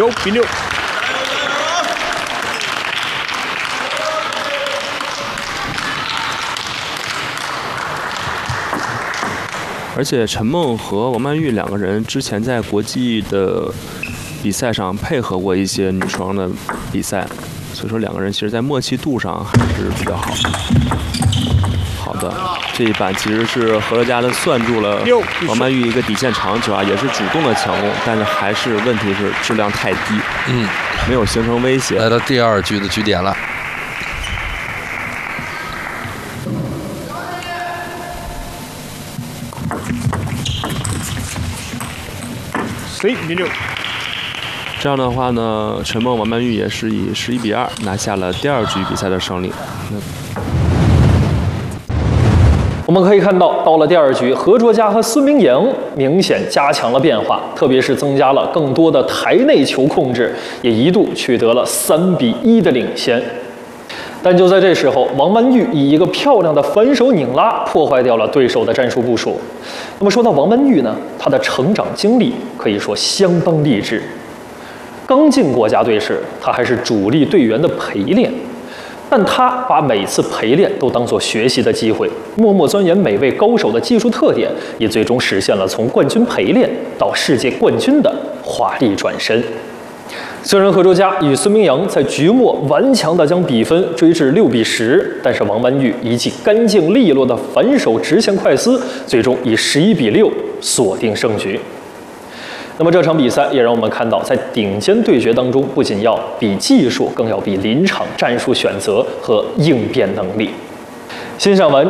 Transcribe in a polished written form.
9比6。而且陈梦和王曼玉两个人之前在国际的比赛上配合过一些女双的比赛，所以说两个人其实在默契度上还是比较好。好的，这一板其实是何乐嘉的算住了王曼玉一个底线长球啊，也是主动的强攻，但是还是问题是质量太低，没有形成威胁。 来到第2局的局点了。 11比6。这样的话呢，陈梦、王曼玉也是以11比2拿下了第2局比赛的胜利。 我们可以看到，到了第2局，何卓佳和孙铭莹明显加强了变化，特别是增加了更多的台内球控制，也一度取得了3比1的领先。但就在这时候，王曼玉以一个漂亮的反手拧拉破坏掉了对手的战术部署。那么说到王曼玉呢，她的成长经历可以说相当励志。刚进国家队时，她还是主力队员的陪练，但她把每次陪练都当作学习的机会，默默钻研每位高手的技术特点，也最终实现了从冠军陪练到世界冠军的华丽转身。虽然何卓佳与孙铭莹在局末顽强地将比分追至6比10，但是王曼玉一记干净利落的反手直线快丝，最终以11比6锁定胜局。那么这场比赛也让我们看到，在顶尖对决当中，不仅要比技术，更要比临场战术选择和应变能力。欣赏完